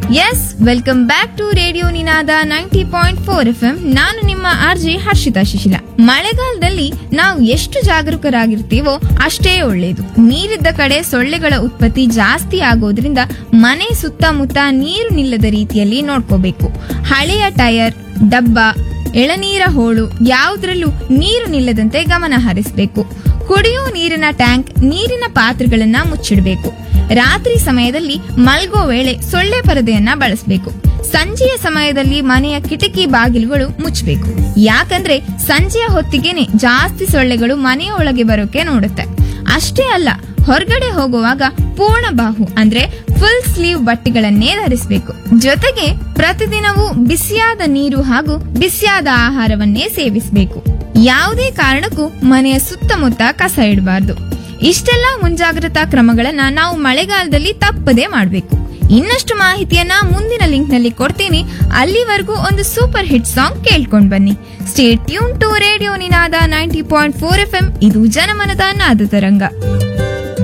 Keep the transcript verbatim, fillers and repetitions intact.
S welcome back to radio Ninada ninety point four F M. ನಾನು ನಿಮ್ಮ RJ Harshita Shishila. ಮಳೆಗಾಲದಲ್ಲಿ ನಾವು ಎಷ್ಟು ಜಾಗರೂಕರಾಗಿರ್ತೀವೋ ಅಷ್ಟೇ ಒಳ್ಳೆಯದು. ನೀರಿದ್ದ ಕಡೆ ಸೊಳ್ಳೆಗಳ ಉತ್ಪತ್ತಿ ಜಾಸ್ತಿ ಆಗೋದ್ರಿಂದ ಮನೆ ಸುತ್ತಮುತ್ತ ನೀರು ನಿಲ್ಲದ ರೀತಿಯಲ್ಲಿ ನೋಡ್ಕೋಬೇಕು. ಹಳೆಯ ಟೈರ್, ಡಬ್ಬ, ಎಳನೀರ ಹೋಳು ಯಾವುದ್ರಲ್ಲೂ ನೀರು ನಿಲ್ಲದಂತೆ ಗಮನ ಹರಿಸಬೇಕು. ಕುಡಿಯೋ ನೀರಿನ ಟ್ಯಾಂಕ್, ನೀರಿನ ಪಾತ್ರೆಗಳನ್ನ ಮುಚ್ಚಿಡಬೇಕು. ರಾತ್ರಿ ಸಮಯದಲ್ಲಿ ಮಲ್ಗೋ ವೇಳೆ ಸೊಳ್ಳೆ ಪರದೆಯನ್ನ ಬಳಸಬೇಕು. ಸಂಜೆಯ ಸಮಯದಲ್ಲಿ ಮನೆಯ ಕಿಟಕಿ ಬಾಗಿಲುಗಳು ಮುಚ್ಚಬೇಕು. ಯಾಕಂದ್ರೆ ಸಂಜೆಯ ಹೊತ್ತಿಗೆನೆ ಜಾಸ್ತಿ ಸೊಳ್ಳೆಗಳು ಮನೆಯ ಒಳಗೆ ಬರೋಕೆ ನೋಡುತ್ತೆ. ಅಷ್ಟೇ ಅಲ್ಲ, ಹೊರಗಡೆ ಹೋಗುವಾಗ ಪೂರ್ಣ ಬಾಹು ಅಂದ್ರೆ ಫುಲ್ ಸ್ಲೀವ್ ಬಟ್ಟೆಗಳನ್ನೇ ಧರಿಸಬೇಕು. ಜೊತೆಗೆ ಪ್ರತಿದಿನವೂ ಬಿಸಿಯಾದ ನೀರು ಹಾಗೂ ಬಿಸಿಯಾದ ಆಹಾರವನ್ನೇ ಸೇವಿಸಬೇಕು. ಯಾವುದೇ ಕಾರಣಕ್ಕೂ ಮನೆಯ ಸುತ್ತಮುತ್ತ ಕಸ ಇಡಬಾರ್ದು. ಇಷ್ಟೆಲ್ಲಾ ಮುಂಜಾಗ್ರತಾ ಕ್ರಮಗಳನ್ನ ನಾವು ಮಳೆಗಾಲದಲ್ಲಿ ತಪ್ಪದೇ ಮಾಡಬೇಕು. ಇನ್ನಷ್ಟು ಮಾಹಿತಿಯನ್ನ ಮುಂದಿನ ಲಿಂಕ್ ನಲ್ಲಿ ಕೊಡ್ತೀನಿ. ಅಲ್ಲಿವರೆಗೂ ಒಂದು ಸೂಪರ್ ಹಿಟ್ ಸಾಂಗ್ ಕೇಳ್ಕೊಂಡ್ ಬನ್ನಿ. Stay tune to radio Ninada ninety point four F M. ಇದು ಜನಮನದ ನಾದ ತರಂಗ.